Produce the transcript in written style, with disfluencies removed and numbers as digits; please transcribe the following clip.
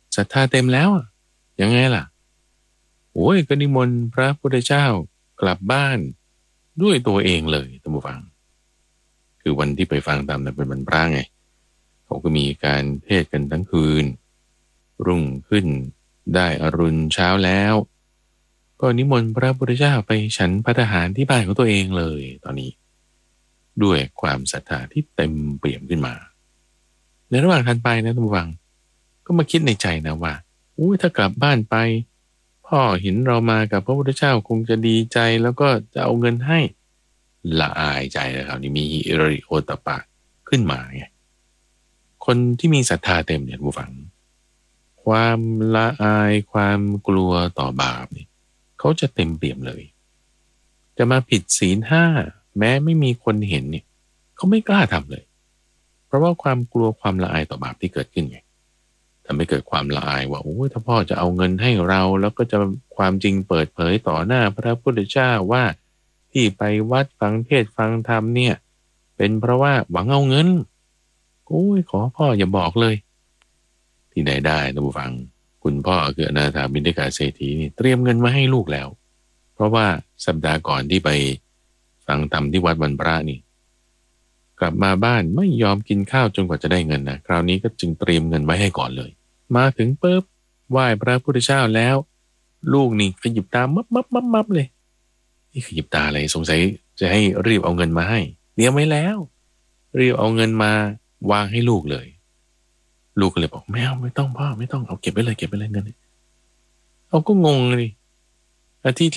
ศรัทธาเต็มแล้วยังไงล่ะโอ้ยก็นิมนต์พระพุทธเจ้ากลับบ้านด้วยตัวเองเลยท่านผู้ฟังคือวันที่ไปฟังตามนั้นเป็นวันพระไงเขาก็มีการเทศน์กันทั้งคืนรุ่งขึ้นได้อรุณเช้าแล้วก็นิมนต์พระพุทธเจ้าไปฉันภัตตาหารที่บ้านของตัวเองเลยตอนนี้ด้วยความศรัทธาที่เต็มเปี่ยมขึ้นมาในระหว่างทางไปนะท่านผู้ฟังก็มาคิดในใจนะว่าอุ้ยถ้ากลับบ้านไปพ่อเห็นเรามากับพระพุทธเจ้าคงจะดีใจแล้วก็จะเอาเงินให้ละอายใจเลยครับนี่มีฮิริโอตปปะขึ้นมาไงคนที่มีศรัทธาเต็มเนี่ยท่านผู้ฟังความละอายความกลัวต่อบาปนี่เขาจะเต็มเปี่ยมเลยจะมาผิดศีลห้าแม้ไม่มีคนเห็นเนี่ยเขาไม่กล้าทำเลยเพราะว่าความกลัวความละอายต่อบาปที่เกิดขึ้นไงทำให้เกิดความละอายว่าโอ้ยถ้าพ่อจะเอาเงินให้เราแล้วก็จะความจริงเปิดเผยต่อหน้าพระพุทธเจ้าว่าที่ไปวัดฟังเทศน์ฟังธรรมเนี่ยเป็นเพราะว่าหวังเอาเงินโอ้ยขอพ่ออย่าบอกเลยที่ไหนได้ท่านผู้ฟังคุณพ่อคืออนาถาบิณฑิกาเศรษฐีนี่เตรียมเงินมาให้ลูกแล้วเพราะว่าสัปดาห์ก่อนที่ไปฟังธรรมที่วัดวันพระนี่กลับมาบ้านไม่ยอมกินข้าวจนกว่าจะได้เงินนะคราวนี้ก็จึงเตรียมเงินไว้ให้ก่อนเลยมาถึงปุ๊บไหว้พระพุทธเจ้าแล้วลูกนี่ขยิบตามับเลยนี่ขยิบตาอะไรสงสัยจะให้รีบเอาเงินมาให้เตรียมไว้แล้วรีบเอาเงินมาวางให้ลูกเลยลูกก็เลยบอกไม่เอาไม่ต้องพ่อไม่ต้องเอาเก็บไว้เลยเงินเอาก็งงเลยที่